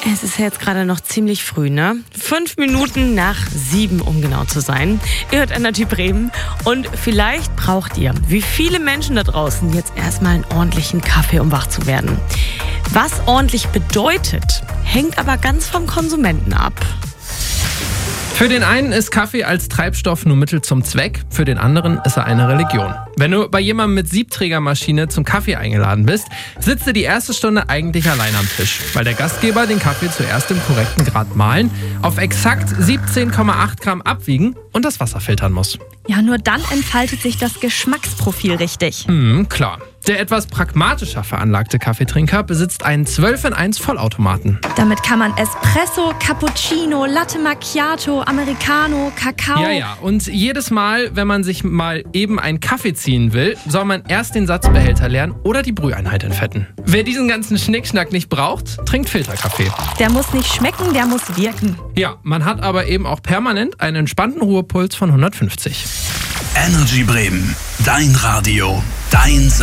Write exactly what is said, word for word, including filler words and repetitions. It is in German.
Es ist jetzt gerade noch ziemlich früh, ne? Fünf Minuten nach sieben, um genau zu sein. Ihr hört Energy Bremen und vielleicht braucht ihr, wie viele Menschen da draußen, jetzt erstmal einen ordentlichen Kaffee, um wach zu werden. Was ordentlich bedeutet, hängt aber ganz vom Konsumenten ab. Für den einen ist Kaffee als Treibstoff nur Mittel zum Zweck, für den anderen ist er eine Religion. Wenn du bei jemandem mit Siebträgermaschine zum Kaffee eingeladen bist, sitzt du die erste Stunde eigentlich allein am Tisch, weil der Gastgeber den Kaffee zuerst im korrekten Grad mahlen, auf exakt siebzehn Komma acht Gramm abwiegen und das Wasser filtern muss. Ja, nur dann entfaltet sich das Geschmacksprofil richtig. Mhm, klar. Der etwas pragmatischer veranlagte Kaffeetrinker besitzt einen zwölf in eins Vollautomaten. Damit kann man Espresso, Cappuccino, Latte Macchiato, Americano, Kakao... Ja, ja. Und jedes Mal, wenn man sich mal eben einen Kaffee ziehen will, soll man erst den Satzbehälter leeren oder die Brüheinheit entfetten. Wer diesen ganzen Schnickschnack nicht braucht, trinkt Filterkaffee. Der muss nicht schmecken, der muss wirken. Ja, man hat aber eben auch permanent einen entspannten Ruhepuls von hundertfünfzig. Energy Bremen, dein Radio, dein Sound.